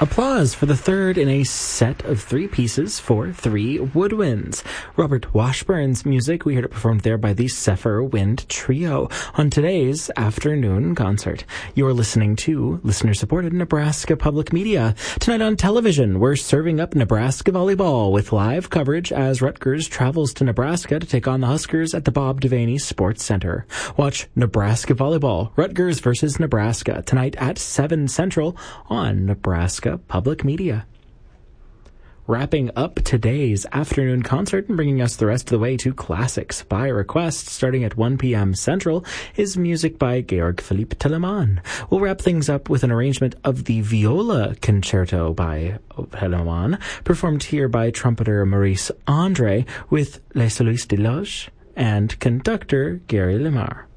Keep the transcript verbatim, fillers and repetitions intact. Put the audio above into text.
Applause for the third in a set of three pieces for three woodwinds. Robert Washburn's music, we heard it performed there by the Zephyr Wind Trio on today's afternoon concert. You're listening to listener-supported Nebraska Public Media. Tonight on television, we're serving up Nebraska volleyball with live coverage as Rutgers travels to Nebraska to take on the Huskers at the Bob Devaney Sports Center. Watch Nebraska volleyball, Rutgers versus Nebraska, tonight at seven Central on Nebraska Public Media. Wrapping up today's afternoon concert and bringing us the rest of the way to classics by request, starting at one p.m. Central, is music by Georg Philipp Telemann. We'll wrap things up with an arrangement of the Viola Concerto by Telemann, performed here by trumpeter Maurice Andre with Les Solistes de Loge and conductor Gary Lemar.